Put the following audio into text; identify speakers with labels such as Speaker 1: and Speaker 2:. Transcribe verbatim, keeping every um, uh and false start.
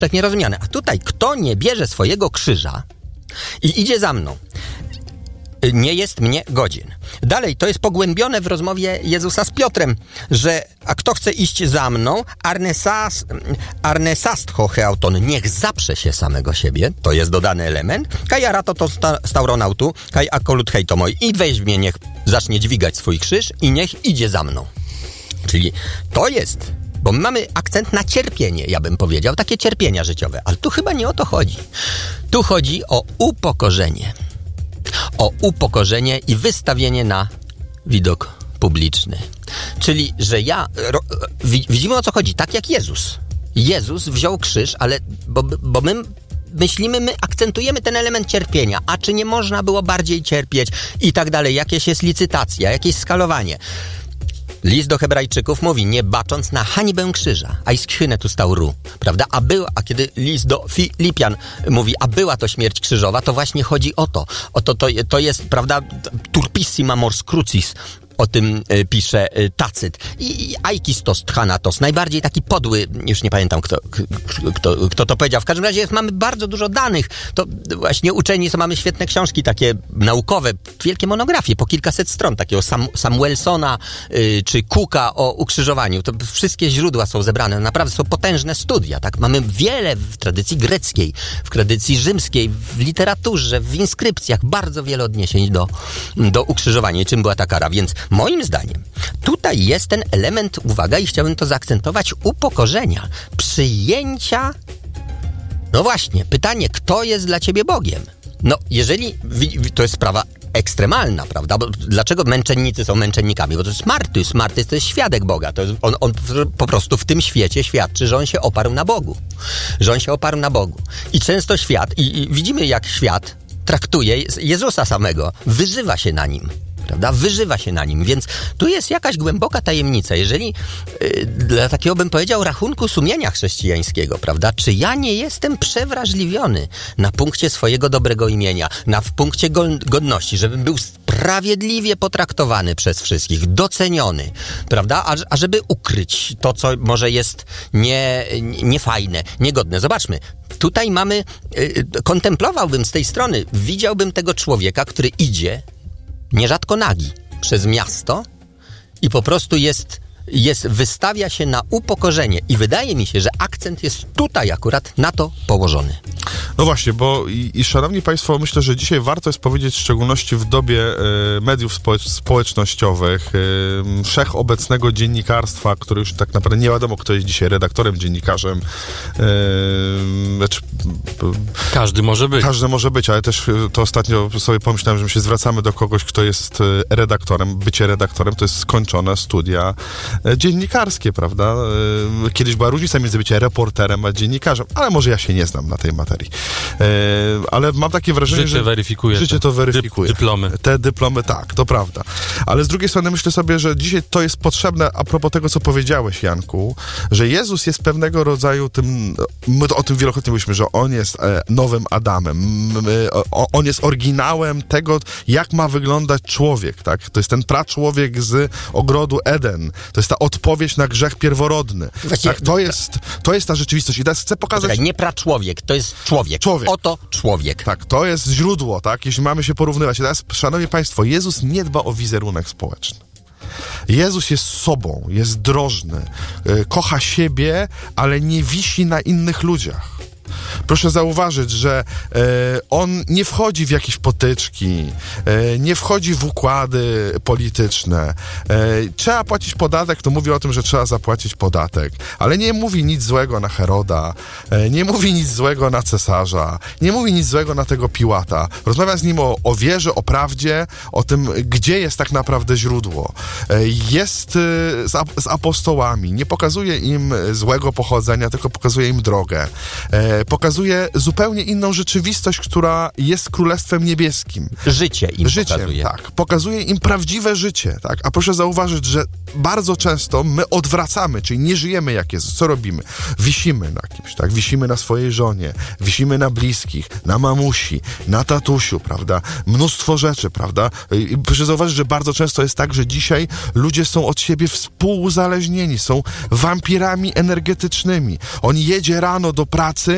Speaker 1: powszechnie rozumiane. A tutaj, kto nie bierze swojego krzyża i idzie za mną, nie jest mnie godzien. Dalej, to jest pogłębione w rozmowie Jezusa z Piotrem, że a kto chce iść za mną, arnesas, arnesastho heauton, niech zaprze się samego siebie, to jest dodany element, kaj arato to sta, stauronautu, kaj akolut hejto moi, i weźmie, niech zacznie dźwigać swój krzyż i niech idzie za mną. Czyli to jest, bo my mamy akcent na cierpienie, ja bym powiedział, takie cierpienia życiowe, ale tu chyba nie o to chodzi. Tu chodzi o upokorzenie. O upokorzenie i wystawienie na widok publiczny. Czyli, że ja... Ro, widzimy, o co chodzi. Tak jak Jezus. Jezus wziął krzyż, ale... Bo, bo my myślimy, my akcentujemy ten element cierpienia. A czy nie można było bardziej cierpieć? I tak dalej. Jakieś jest licytacja, jakieś skalowanie. List do Hebrajczyków mówi, nie bacząc na hańbę krzyża, a i skrzynę tu stał ru, prawda? A była, a kiedy list do Filipian mówi, a była to śmierć krzyżowa, to właśnie chodzi o to. O to, to, to jest, prawda, turpissima mors crucis, o tym y, pisze y, Tacyt. I, i aikistos tchanatos, najbardziej taki podły, już nie pamiętam kto, k, kto, kto to powiedział. W każdym razie jest, mamy bardzo dużo danych. To właśnie uczeni, to mamy świetne książki takie naukowe, wielkie monografie, po kilkaset stron, takiego Sam, Samuelsona y, czy Cooka o ukrzyżowaniu. To wszystkie źródła są zebrane. Naprawdę są potężne studia, tak? Mamy wiele w tradycji greckiej, w tradycji rzymskiej, w literaturze, w inskrypcjach, bardzo wiele odniesień do, do ukrzyżowania i czym była ta kara. Więc moim zdaniem tutaj jest ten element, uwaga, i chciałbym to zaakcentować, upokorzenia, przyjęcia. No właśnie, pytanie, kto jest dla ciebie Bogiem? No, jeżeli, to jest sprawa ekstremalna, prawda? Bo dlaczego męczennicy są męczennikami? Bo to jest martys. Martys to jest świadek Boga. To jest, on, on po prostu w tym świecie świadczy, że on się oparł na Bogu. Że on się oparł na Bogu. I często świat, i, i widzimy jak świat traktuje Jezusa samego, wyżywa się na nim. Prawda? Wyżywa się na nim, więc tu jest jakaś głęboka tajemnica. Jeżeli yy, dla takiego bym powiedział rachunku sumienia chrześcijańskiego, prawda? Czy ja nie jestem przewrażliwiony na punkcie swojego dobrego imienia, na w punkcie go, godności, żebym był sprawiedliwie potraktowany przez wszystkich, doceniony, prawda? A, a żeby ukryć to, co może jest nie, niefajne, niegodne. Zobaczmy. Tutaj mamy, yy, kontemplowałbym z tej strony, widziałbym tego człowieka, który idzie nierzadko nagi przez miasto i po prostu jest, jest, wystawia się na upokorzenie i wydaje mi się, że akcent jest tutaj akurat na to położony.
Speaker 2: No właśnie, bo i, i szanowni państwo, myślę, że dzisiaj warto jest powiedzieć, w szczególności w dobie e, mediów społecz, społecznościowych, e, wszechobecnego dziennikarstwa, które już tak naprawdę nie wiadomo, kto jest dzisiaj redaktorem, dziennikarzem. E, znaczy,
Speaker 3: każdy może być.
Speaker 2: Każdy może być, ale też to ostatnio sobie pomyślałem, że my się zwracamy do kogoś, kto jest redaktorem. Bycie redaktorem to jest skończone studia dziennikarskie, prawda? E, kiedyś była różnica między byciem reporterem a dziennikarzem, ale może ja się nie znam na tej materii. E, ale mam takie wrażenie,
Speaker 3: życie
Speaker 2: że...
Speaker 3: weryfikuje
Speaker 2: Życie to weryfikuje.
Speaker 3: Dyp- dyplomy.
Speaker 2: Te dyplomy, tak, to prawda. Ale z drugiej strony myślę sobie, że dzisiaj to jest potrzebne a propos tego, co powiedziałeś, Janku, że Jezus jest pewnego rodzaju tym... My o tym wielokrotnie mówiliśmy, że On jest e, nowym Adamem. My, o, on jest oryginałem tego, jak ma wyglądać człowiek, tak? To jest ten praczłowiek z ogrodu Eden. To jest ta odpowiedź na grzech pierworodny.
Speaker 1: Właściwie,
Speaker 2: tak? To jest, to jest ta rzeczywistość. I teraz chcę pokazać...
Speaker 1: Poczekaj, nie praczłowiek, to jest człowiek.
Speaker 2: Człowiek.
Speaker 1: Oto człowiek.
Speaker 2: Tak, to jest źródło, tak? Jeśli mamy się porównywać. I teraz, szanowni państwo, Jezus nie dba o wizerunek społeczny. Jezus jest sobą, jest drożny, yy, kocha siebie, ale nie wisi na innych ludziach. Proszę zauważyć, że e, on nie wchodzi w jakieś potyczki, e, nie wchodzi w układy polityczne. E, trzeba płacić podatek, to mówi o tym, że trzeba zapłacić podatek, ale nie mówi nic złego na Heroda, e, nie mówi nic złego na cesarza, nie mówi nic złego na tego Piłata. Rozmawia z nim o, o wierze, o prawdzie, o tym, gdzie jest tak naprawdę źródło. E, jest e, z, z apostołami, nie pokazuje im złego pochodzenia, tylko pokazuje im drogę. E, pokazuje zupełnie inną rzeczywistość, która jest Królestwem Niebieskim.
Speaker 1: Życie im
Speaker 2: Życiem,
Speaker 1: pokazuje.
Speaker 2: tak. Pokazuje im prawdziwe życie, tak. A proszę zauważyć, że bardzo często my odwracamy, czyli nie żyjemy jak Jezus. Co robimy? Wisimy na kimś, tak. Wisimy na swojej żonie, wisimy na bliskich, na mamusi, na tatusiu, prawda. Mnóstwo rzeczy, prawda. I proszę zauważyć, że bardzo często jest tak, że dzisiaj ludzie są od siebie współuzależnieni, są wampirami energetycznymi. On jedzie rano do pracy